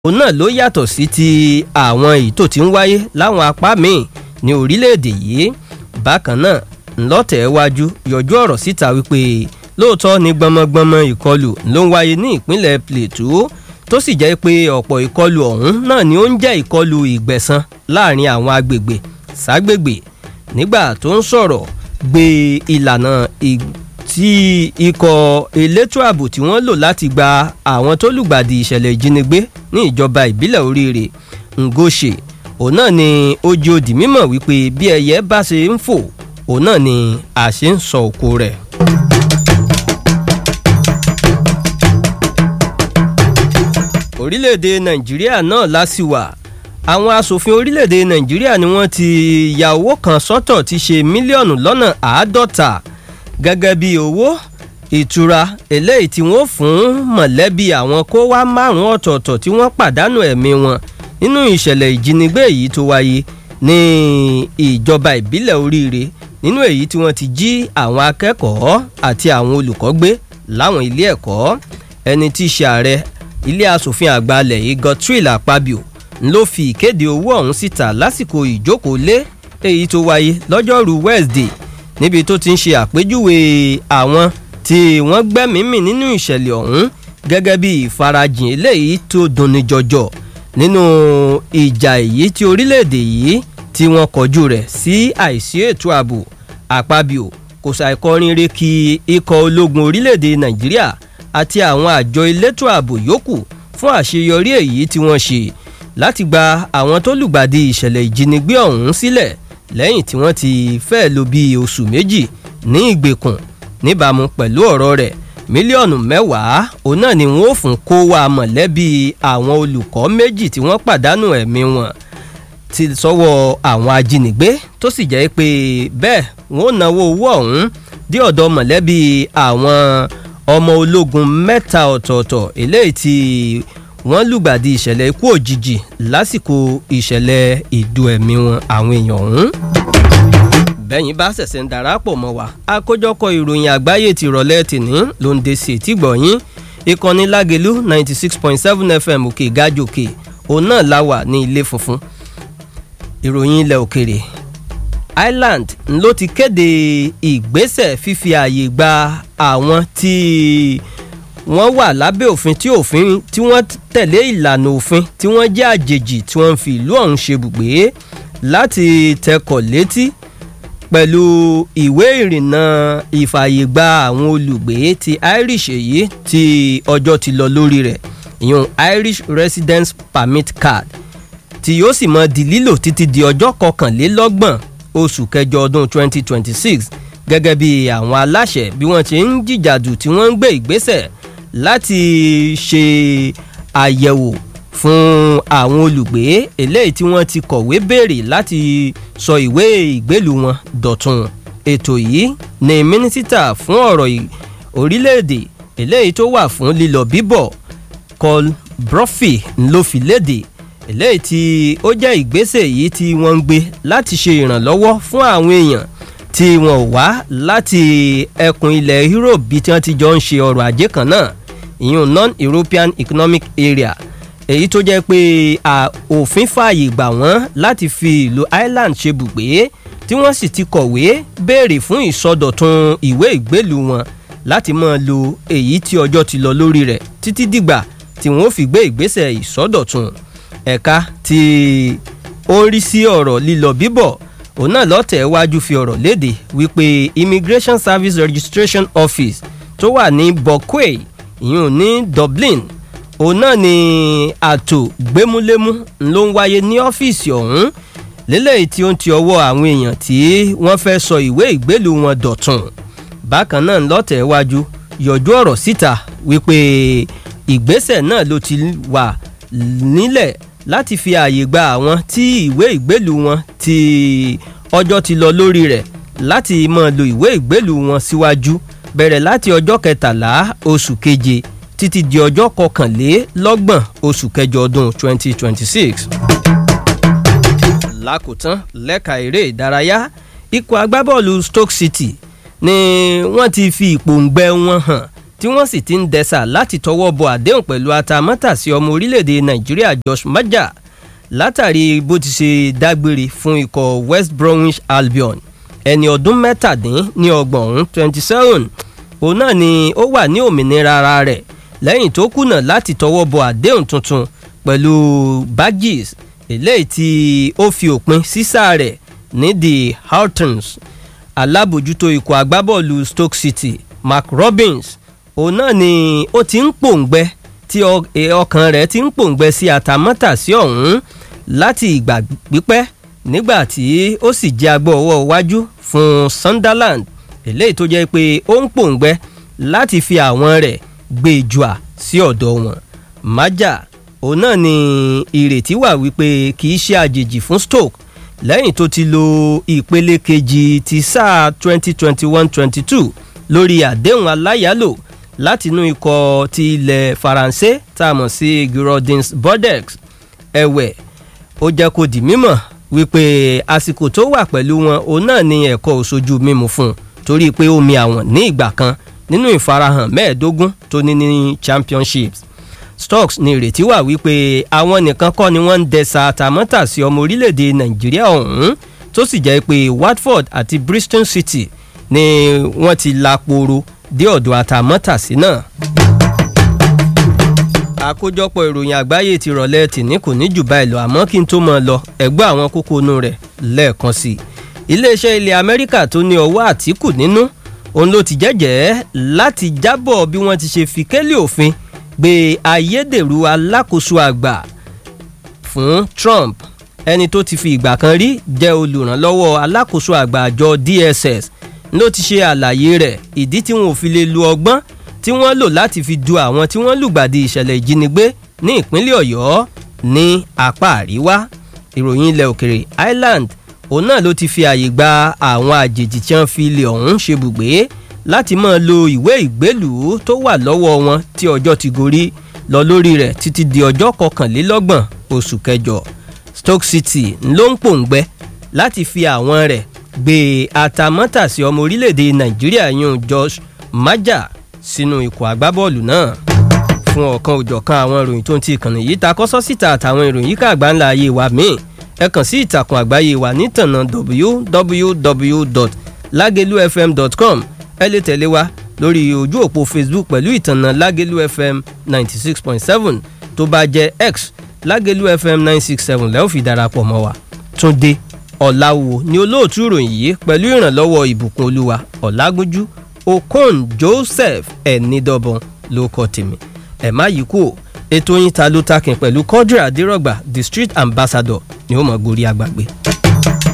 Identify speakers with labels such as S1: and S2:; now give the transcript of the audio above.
S1: òun náà ló yàtọ̀ sí ti àwọn èyí tó ti ń wáyé láwọn apá míì ní orílẹ̀-èdè yìí. Bákan náà ńlọ́tẹ̀ wájú yọjú ọ̀rọ̀ síta wípé lóòótọ́ ni gbọmọgbọmọ ìkọlù ló ń wáyé ní ìpínlẹ̀ Plateau tó sì jẹ́ pé ọ̀pọ̀ ìkọlù ọ̀hún náà ni ó ń jẹ́ ìkọlù ìgbẹ̀san láàrin àwọn agbègbè ságbègbè. Nígbà tó ń sọ̀rọ̀ gbé ìlànà tí ikọ̀ elétò ààbò tí wọ́n lò láti gba àwọn tó lùgbàdì ìṣẹ̀lẹ̀ ìjínigbé ní ìjọba ìbílẹ̀ Oríire Ngoshe, òun náà ni ó jẹ́ ó di mímọ̀ wípé bí ẹyẹ bá ṣe ń fò òun náà ni àṣẹ ń sọ òkò rẹ̀. Orílẹ̀-èdè Nàìjíríà náà lásìwà àwọn asòfin orílẹ̀-èdè Nàìjíríà ni wọ́n ti ya owó kan sọ́tọ̀ tí ṣe mílíọ̀nù lọ́nà 50 gẹ́gẹ́ bí owó ìtura eléyìí tí wọ́n fún mọ̀lẹ́bí àwọn kó wá 5 ọ̀tọ̀ọ̀tọ̀ tí wọ́n pàdánù ẹ̀mí wọn nínú ìṣẹ̀lẹ̀ ìjínigbé yìí tó wáyé ní ìjọba ìbílẹ̀ Oríire, nínú èyí tí wọ́n ti jí àwọn akẹ́kọ̀ọ́ àti àwọn olùkọ́ gbé láwọn ilé ẹ̀kọ́. Ẹni tí í ṣe ààrẹ ilé asòfin àgbà ilẹ̀ yìí Godswill Akpabio ló fi ìkéde owó ọ̀hún síta lásìkò ìjókòólé èyí tó wáyé lọ́jọ́rú Wednesday, níbi tó ti ń ṣe àpèjúwe àwọn tí wọ́n gbẹ́mìí nínú ìṣẹ̀lẹ̀ ọ̀hún gẹ́gẹ́ bí ìfarajìn eléyìí tó dunni jọjọ nínú ìjà èyí tí orílẹ̀-èdè yìí tí wọ́n kọjú rẹ̀ sí àìsí ètò ààbò. Akpabio kò ṣàìkọrin re kí ikọ̀ ológun orílẹ̀-èdè Nàìjíríà àti àwọn àjọ elétò ààbò yòókù fún àṣeyọrí èyí tí wọ́n ṣe láti gba àwọn tó lùgbàdì ìṣẹ̀lẹ̀ ìjínigbé ọ̀hún sílẹ̀ lẹ́yìn tí wọ́n ti fẹ́ lò bí oṣù méjì ní ìgbèkùn. Níbàámu pẹ̀lú ọ̀rọ̀ rẹ̀, mílíọ̀nù 10 òun náà ni wọ́n ó fún kó wá mọ̀lẹ́bí àwọn olùkọ́ méjì tí wọ́n pàdánù ẹ̀mí wọn ti sọ́wọ́ àwọn ajínigbé, tó sì jẹ́ pé bẹ́ẹ̀ wọ́n náwó owó ọ̀hún dé ọ̀dọ̀ mọ̀lẹ́bí àwọn ọmọ ológun 3 ọ̀tọ̀ọ̀tọ̀ eléyìí tí wọ́n lùgbàdì ìṣẹ̀lẹ̀ ikú òjijì lásìkò ìṣẹ̀lẹ̀ ìdú ẹ̀mí wọn àwọn èèyàn ọ̀hún. Bẹ́yìn bá ṣẹ̀ṣẹ̀ ń darapọ̀ mọ́ wa, àkójọpọ̀ ìròyìn àgbáyé ti rọ̀lẹ́ tìní ló ń dé sí etí gbọ̀nyìn. Ìkànnì Lágelú 96.7 FM òkè gájòkè òun náà la wà ní ilé funfun. Ìròyìn ilẹ̀ òkèrè, Ireland ló ti kéde ìgbésẹ̀ fífi ààyè gba àwọn tí wọ́n wà lábẹ́ òfin tí wọ́n tẹ̀lé ìlànà òfin tí wọ́n jẹ́ àjèjì tí wọ́n fi ìlú ọ̀hún ṣe bùgbé láti tẹkọ̀ létí pẹ̀lú ìwé ìrìnnà ìfààyègbà àwọn olùgbé ti Irish èyí tí ọjọ́ ti lọ lórí rẹ̀, ìyún Irish Residence Permit Card, tí yóò sì mọ di lílò títí di ọjọ́ 21 oṣù kẹjọ ọdún 2026 gẹ́gẹ́ bí àwọn aláṣẹ bí wọ́n ti ń jìjàdù tí wọ́n ń gbé ìgbésẹ̀ láti ṣe àyẹ̀wò fún àwọn olùgbé eléyìí tí wọ́n ti kọ̀wé béèrè láti sọ ìwé ìgbélùú wọn dọ̀tun. Ètò yìí ni mínísítà fún ọ̀rọ̀ orílẹ̀-èdè eléyìí tó wà fún lílọ bíbọ̀ Col Brophy ló fi léde, eléyìí tí ó jẹ́ ìgbésẹ̀ yìí tí wọ́n ń gbé láti ṣe ìrànlọ́wọ́ fún àwọn èèyàn tí wọ́n wá láti ẹkùn ilẹ̀ Europe bí tí wọ́n ti jọ ń ṣe ọrọ̀ ajé kan náà, ìyún Non-European Economic Area, èyí tó jẹ́ pé òfin fààyè gbà wọ́n láti fi ìlú Ireland ṣe bùgbé tí wọ́n sì ti kọ̀wé béèrè fún ìsọdọ̀tun ìwé ìgbélùú wọn láti máa lo èyí tí ọjọ́ ti lọ lórí rẹ̀ títí dìgbà tí wọ́n fi gbé ìgbésẹ̀ ìsọdọ̀tun. Ẹ̀ka tí ó ń rí sí ọ̀rọ̀ lílọ bíbọ̀ òun náà lọ́tẹ̀ wájú fi ọ̀rọ̀ léde wípé Immigration Service Registration Office tó wà ní Buckquay ìyún ní Dublin, òun náà ni àtò gbémúlémú ló ń wáyé ní ọ́fíìsì ọ̀hún lélẹ́yìí tí ó ń ti ọwọ́ àwọn èèyàn tí wọ́n fẹ́ sọ ìwé ìgbélùú wọn dọ̀tun. Bákan náà lọ́tẹ̀ wájú yọjú ọ̀rọ̀ síta wípé ìgbésẹ̀ náà ló ti wà nílẹ̀ láti fi ààyè gba àwọn tí ìwé ìgbélùú wọn tí ọjọ́ ti lọ lórí rẹ̀ láti máa lo ìwé ìgbélùú wọn síwájú bẹ̀rẹ̀ láti ọjọ́ 13 oṣù keje títí di ọjọ́ 21 oṣù kẹjọ ọdún 2026. Lákòótán lẹ́ka eré ìdárayá, ikọ̀ agbábọ́ọ̀lù Stoke City ni wọ́n ti fi ìpòǹgbẹ wọn hàn tí wọ́n sì ti ń dẹsà láti tọwọ́ bọ àdéhùn pẹ̀lú atamátàsí ọmọ orílẹ̀-èdè Nàìjíríà Josh Maja látàrí bó ti ṣe dágbére fún ikọ̀ West Bromwich Albion ẹni ọdún mẹ́tàdínlọ́gbọ̀n 27 òun náà ni ó wà ní òmìnira ara rẹ̀ lẹ́yìn tó kùnà láti tọwọ́ bọ àdéhùn tuntun pẹ̀lú Baggies eléyìí tí ó fi òpin sí sáà rẹ̀ ní the Houghton's. Alábòjútó ikọ̀ agbábọ́ọ̀lù Stoke City Mark Robins òun náà ni ó ti ń pòǹgbẹ tí ọkàn rẹ̀ ti ń pòǹgbẹ sí atamátàsí ọ̀hún láti ìgbà pípẹ́ nígbà tí ó sì jẹ́ agbọ́ ọwọ́ iwájú fún Sunderland eléyìí tó jẹ́ pé ó ń pòǹgbẹ láti fi àwọn rẹ̀ gbé jùà sí ọ̀dọ̀ wọn. Maja òun náà ni ìrètí wà wípé kì í ṣe àjèjì fún Stoke lẹ́yìn tó ti lo ìpele kejì ti sáà 2021-22 lórí àdéhùn aláyàlò látinú ikọ̀ ti ilẹ̀ Faransé tá a mọ̀ sí Girondins Bordeaux. Ẹ̀wẹ̀ ó jẹ́ kó di mímọ̀ wípé àsìkò tó wà pẹ̀lú wọn òun náà ni ẹ̀kọ́ òṣojú mímu fún un torí pé ó mi àwọn ní ìgbà kan nínú ìfarahàn 15 tó ní ní Championships. Stokes ní ìrètí wà wípé àwọn nìkan kọ́ ni wọ́n ń dẹsà àtàmọ́tàsí ọmọ orílẹ̀-èdè Nàìjíríà ọ̀hún tó sì jẹ́ pé Watford àti Bristol City ni wọ́n ti laporo dé ọ̀dọ̀ àtàmọ́tàsí náà. Àkójọpọ̀ ìròyìn àgbáyé ti rọ̀lẹ́ tìní kò ní jù báyìí lọ àmọ́ kí n tó mọ̀ lọ ẹgbẹ́ àwọn kókó inú rẹ̀ lẹ́ẹ̀kan sí i. Iléeṣẹ́ ilẹ̀ Amẹ́ríkà tó ní ọwọ́ Àtíkù nínú òun ló ti jẹ́jẹ́ láti jábọ̀ bí wọ́n ti ṣe fi kélé òfin gbé ayédèrú alákòóso àgbà fún Trump ẹni tó ti fi ìgbà kan rí jẹ́ olùrànlọ́wọ́ alákòóso àgbà àjọ DSS ló ti ṣe àlàyé rẹ̀ ìdí tí wọn ò fi lè lo ọgbọ́n tí wọ́n lò láti fi du àwọn tí wọ́n lùgbàdì ìṣẹ̀lẹ̀ ìjínigbé ní ìpínlẹ̀ Ọ̀yọ́ ní apá àríwá. Ìròyìn ilẹ̀ òkèrè Ireland òun náà ló ti fi àyè gba àwọn àjèjì tí wọ́n fi ilẹ̀ ọ̀hún ṣe bùgbé láti máa lo ìwé ìgbélùú tó wà lọ́wọ́ wọn tí ọjọ́ ti gorí lọ lórí rẹ̀ títí di ọjọ́ 21 oṣù kẹjọ. Stoke City ló ń pòǹgbẹ láti fi àwọn rẹ̀ gbé atamátàsí ọmọ orílẹ̀-èdè Nàìjíríà yún Josh Maja sínú ikọ̀ agbábọ́ọ̀lù náà. Fún ọ̀kan òjọ̀kan àwọn ìròyìn tó ń ti ìkànnì yìí ta kọ́sọ́ síta àtàwọn ìròyìn yíká àgbáńlá ayé wa míì ẹ kàn sí ìtàkùn àgbáyé wa nítànà www.lagelufm.com. ẹ lè tẹ̀lé wa lórí ojú òpó Facebook pẹ̀lú ìtànà Lagelu FM 96.7 tó bá jẹ́ X Lagelu FM 967 lẹ́ẹ̀ ó fi darapọ̀ mọ́ wa. Túndé Ọ̀làwò ni olóòtú ìròyìn yìí pẹ̀lú ìrànlọ́wọ́ Ìbùkún Olúwa Ọ̀làgúnjú Okon Joseph Ẹnidọ́bọ̀n ló kọ́ tèmi. ẹ̀ má yí kú ètò yín ta ló takin pẹ̀lú Quadri Adérọ̀gbà District Ambassador ni ó mọ̀ gorí agbàgbé.